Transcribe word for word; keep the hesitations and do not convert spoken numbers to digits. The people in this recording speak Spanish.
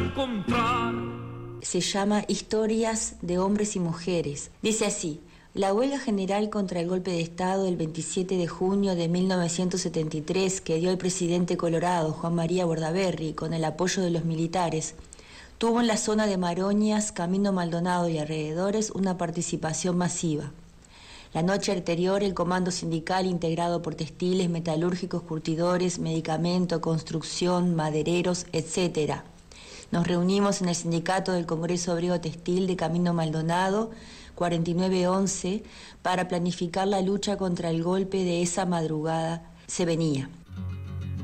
encontrar. Se llama Historias de Hombres y Mujeres. Dice así: la huelga general contra el golpe de Estado del veintisiete de junio de mil novecientos setenta y tres que dio el presidente colorado Juan María Bordaberry con el apoyo de los militares, tuvo en la zona de Maroñas, Camino Maldonado y alrededores una participación masiva. La noche anterior, el comando sindical, integrado por textiles, metalúrgicos, curtidores, medicamento, construcción, madereros, etcétera, nos reunimos en el sindicato del Congreso Obrero Textil de Camino Maldonado, cuarenta y nueve once, para planificar la lucha contra el golpe de esa madrugada se venía.